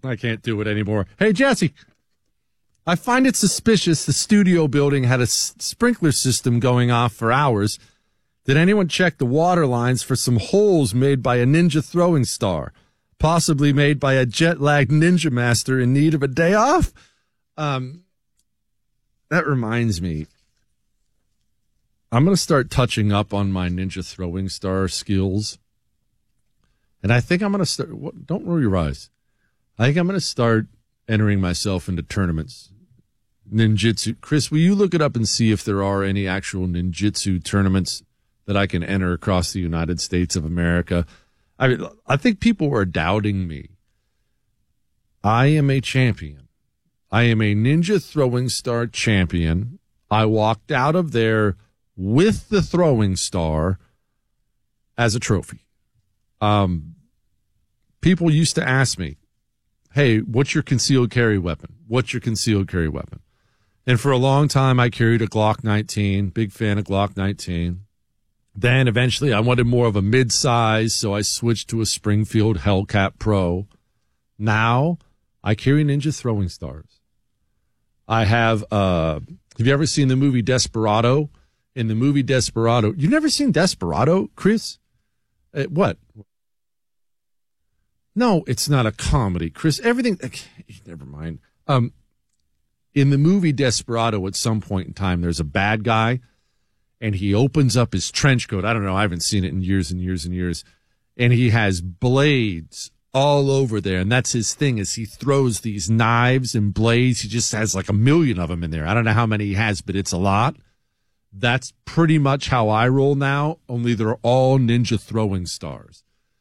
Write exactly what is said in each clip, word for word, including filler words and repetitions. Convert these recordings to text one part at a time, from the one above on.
I can't do it anymore. Hey, Jesse, I find it suspicious the studio building had a s- sprinkler system going off for hours. Did anyone check the water lines for some holes made by a ninja throwing star, possibly made by a jet-lagged ninja master in need of a day off? Um, that reminds me, I'm going to start touching up on my ninja throwing star skills. And I think I'm going to start, what, don't roll your eyes. I think I'm going to start entering myself into tournaments. Ninjutsu. Chris, will you look it up and see if there are any actual ninjutsu tournaments that I can enter across the United States of America? I mean, I think people are doubting me. I am a champion. I am a ninja throwing star champion. I walked out of there with the throwing star as a trophy. Um, people used to ask me, hey, what's your concealed carry weapon? What's your concealed carry weapon? And for a long time, I carried a Glock nineteen, big fan of Glock nineteen. Then eventually I wanted more of a mid-size, so I switched to a Springfield Hellcat Pro. Now I carry ninja throwing stars. I have, uh, have you ever seen the movie Desperado? In the movie Desperado, you've never seen Desperado, Chris? Uh, what? No, it's not a comedy, Chris. Everything, never mind. Um, in the movie Desperado, at some point in time, there's a bad guy, and he opens up his trench coat. I don't know. I haven't seen it in years and years and years. And he has blades all over there. And that's his thing, is he throws these knives and blades. He just has like a million of them in there. I don't know how many he has, but it's a lot. That's pretty much how I roll now, only they're all ninja throwing stars.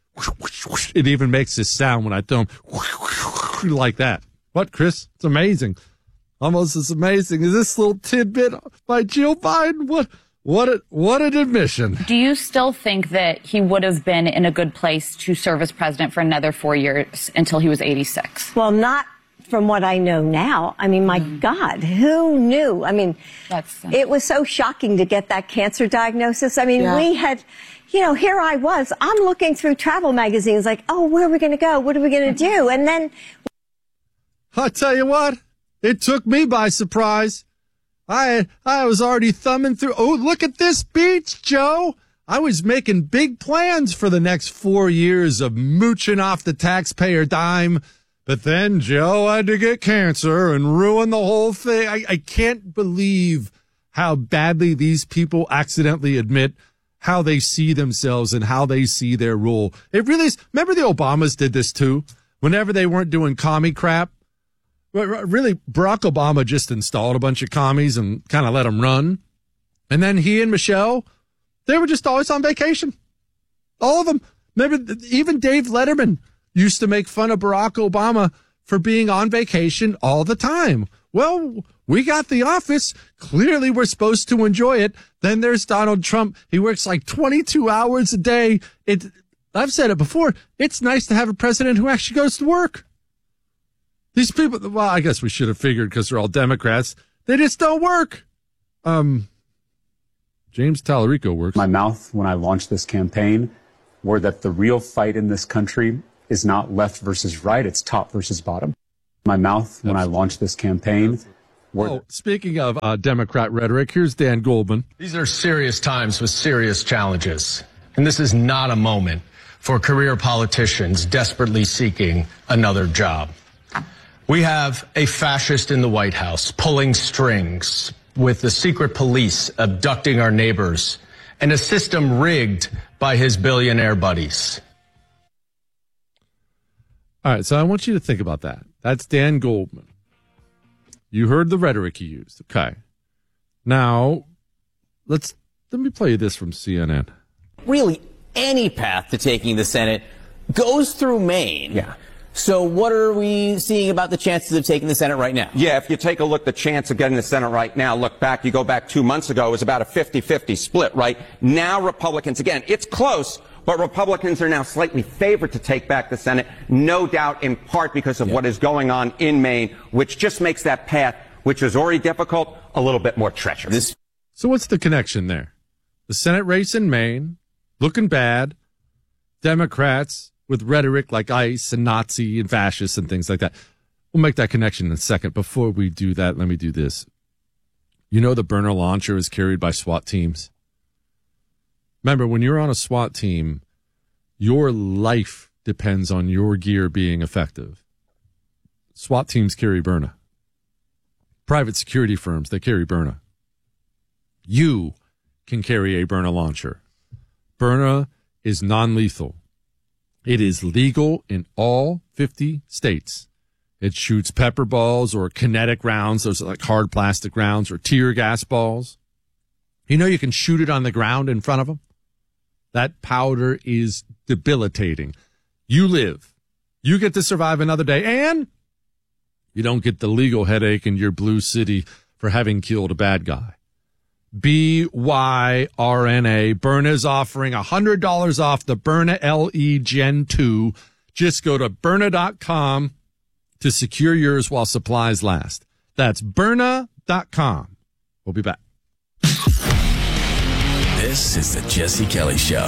It even makes this sound when I throw them like that. What, Chris? It's amazing. Almost as amazing as this little tidbit by Jill Biden. What, what, a, what an admission. Do you still think that he would have been in a good place to serve as president for another four years until he was eighty-six? Well, not from what I know now. I mean, my mm. God, who knew? I mean, That's, uh, it was so shocking to get that cancer diagnosis. I mean, yeah. we had, you know, here I was. I'm looking through travel magazines like, oh, where are we going to go? What are we going to do? And then. I'll tell you what, it took me by surprise. I I was already thumbing through. Oh, look at this beach, Joe. I was making big plans for the next four years of mooching off the taxpayer dime. But then Joe had to get cancer and ruin the whole thing. I, I can't believe how badly these people accidentally admit how they see themselves and how they see their role. It really is. Remember the Obamas did this too? Whenever they weren't doing commie crap. Really, Barack Obama just installed a bunch of commies and kind of let them run. And then he and Michelle, they were just always on vacation. All of them. Remember, even Dave Letterman used to make fun of Barack Obama for being on vacation all the time. Well, we got the office. Clearly, we're supposed to enjoy it. Then there's Donald Trump. He works like twenty-two hours a day. It, I've said it before. It's nice to have a president who actually goes to work. These people, well, I guess we should have figured because they're all Democrats. They just don't work. Um, James Tallarico works. My mouth when I launched this campaign were that the real fight in this country is not left versus right, it's top versus bottom. My mouth when I launched this campaign. Were oh, speaking of uh, Democrat rhetoric, here's Dan Goldman. These are serious times with serious challenges. And this is not a moment for career politicians desperately seeking another job. We have a fascist in the White House pulling strings with the secret police abducting our neighbors and a system rigged by his billionaire buddies. All right, so I want you to think about that. That's Dan Goldman. You heard the rhetoric he used. Okay. Now, let's let me play you this from C N N. Really, any path to taking the Senate goes through Maine. Yeah. So what are we seeing about the chances of taking the Senate right now? Yeah, if you take a look, the chance of getting the Senate right now, look back, you go back two months ago, it was about a fifty-fifty split, right? Now Republicans, again, it's close, but Republicans are now slightly favored to take back the Senate, no doubt in part because of yeah. what is going on in Maine, which just makes that path, which was already difficult, a little bit more treacherous. This- so what's the connection there? The Senate race in Maine, looking bad, Democrats with rhetoric like ICE and Nazi and fascist and things like that. We'll make that connection in a second. Before we do that, let me do this. You know the burner launcher is carried by SWAT teams? Remember, when you're on a SWAT team, your life depends on your gear being effective. SWAT teams carry Byrna. Private security firms, they carry Byrna. You can carry a Byrna launcher. Byrna is non-lethal. It is legal in all fifty states. It shoots pepper balls or kinetic rounds, those are like hard plastic rounds, or tear gas balls. You know you can shoot it on the ground in front of them? That powder is debilitating. You live. You get to survive another day, and you don't get the legal headache in your blue city for having killed a bad guy. B Y R N A. Byrna is offering one hundred dollars off the Byrna L E Gen two. Just go to Byrna dot com to secure yours while supplies last. That's Byrna dot com. We'll be back. This is the Jesse Kelly Show.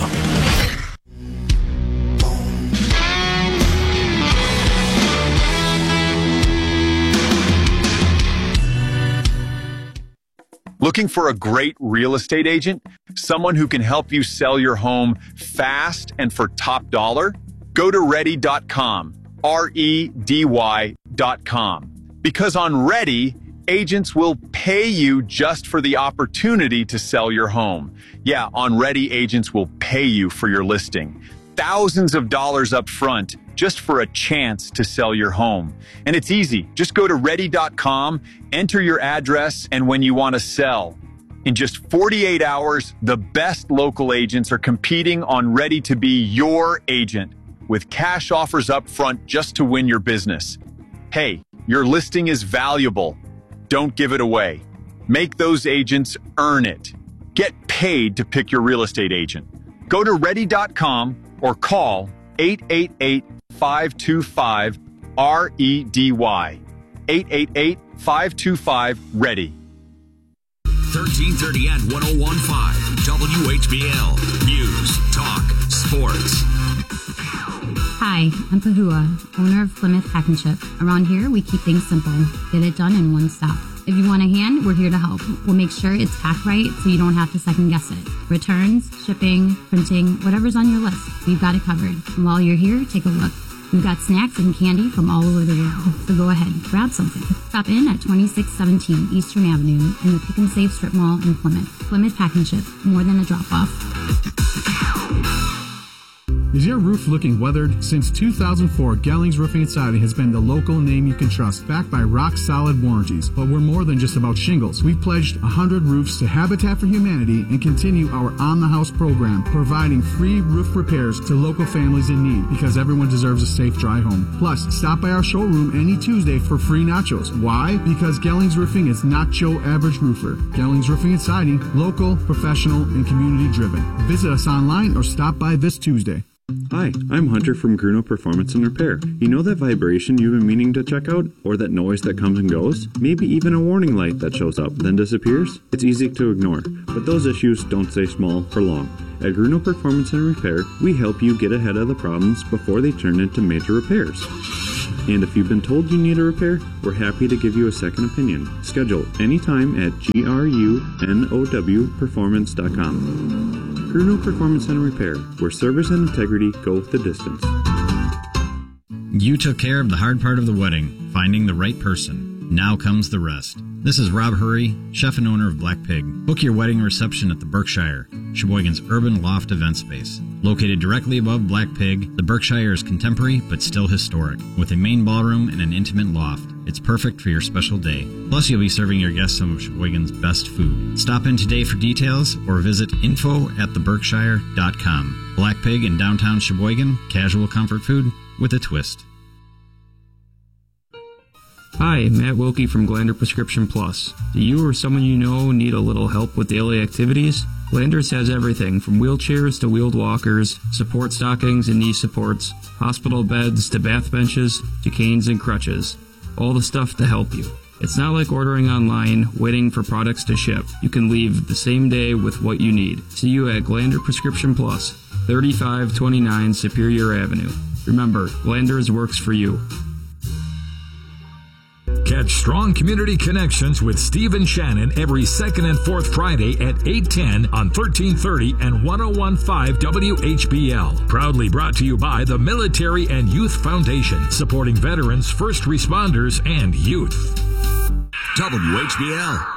Looking for a great real estate agent? Someone who can help you sell your home fast and for top dollar? Go to ready dot com, R E D Y dot com. Because on Ready, agents will pay you just for the opportunity to sell your home. Yeah, on Ready, agents will pay you for your listing. Thousands of dollars up front just for a chance to sell your home. And it's easy. Just go to ready dot com, enter your address, and when you want to sell. In just forty-eight hours, the best local agents are competing on Ready to be your agent with cash offers up front just to win your business. Hey, your listing is valuable. Don't give it away. Make those agents earn it. Get paid to pick your real estate agent. Go to ready dot com or call eight eight eight, five two five, R E D Y. eight eight eight, five two five, READY. thirteen thirty at one oh one point five W H B L. News, talk, sports. Hi, I'm Pahua, owner of Plymouth Pack and Ship. Around here, we keep things simple. Get it done in one stop. If you want a hand, we're here to help. We'll make sure it's packed right so you don't have to second guess it. Returns, shipping, printing, whatever's on your list, we've got it covered. And while you're here, take a look. We've got snacks and candy from all over the world. So go ahead, grab something. Stop in at twenty-six seventeen Eastern Avenue in the Pick and Save Strip Mall in Plymouth. Plymouth Pack and Ship, more than a drop-off. Is your roof looking weathered? Since two thousand four, Gellings Roofing and Siding has been the local name you can trust, backed by rock-solid warranties. But we're more than just about shingles. We've pledged one hundred roofs to Habitat for Humanity and continue our on-the-house program, providing free roof repairs to local families in need, because everyone deserves a safe, dry home. Plus, stop by our showroom any Tuesday for free nachos. Why? Because Gellings Roofing is not your average roofer. Gellings Roofing and Siding, local, professional, and community-driven. Visit us online or stop by this Tuesday. Hi, I'm Hunter from Gruno Performance and Repair. You know that vibration you've been meaning to check out? Or that noise that comes and goes? Maybe even a warning light that shows up, then disappears? It's easy to ignore, but those issues don't stay small for long. At Gruno Performance and Repair, we help you get ahead of the problems before they turn into major repairs. And if you've been told you need a repair, we're happy to give you a second opinion. Schedule anytime at G R U N O W performance dot com. Gruno Performance and Repair, where service and integrity go the distance. You took care of the hard part of the wedding, finding the right person. Now comes the rest. This is Rob Hurry, chef and owner of Black Pig. Book your wedding reception at the Berkshire, Sheboygan's urban loft event space. Located directly above Black Pig, the Berkshire is contemporary but still historic, with a main ballroom and an intimate loft. It's perfect for your special day. Plus, you'll be serving your guests some of Sheboygan's best food. Stop in today for details or visit info at the berkshire dot com. Black Pig in downtown Sheboygan, casual comfort food with a twist. Hi, Matt Wilkie from Glander Prescription Plus. Do you or someone you know need a little help with daily activities? Glanders has everything from wheelchairs to wheeled walkers, support stockings and knee supports, hospital beds to bath benches to canes and crutches. All the stuff to help you. It's not like ordering online, waiting for products to ship. You can leave the same day with what you need. See you at Glander Prescription Plus, thirty-five twenty-nine Superior Avenue. Remember, Landers works for you. Catch Strong Community Connections with Steve and Shannon every second and fourth Friday at eight ten on thirteen thirty and one oh one point five W H B L. Proudly brought to you by the Military and Youth Foundation, supporting veterans, first responders, and youth. W H B L.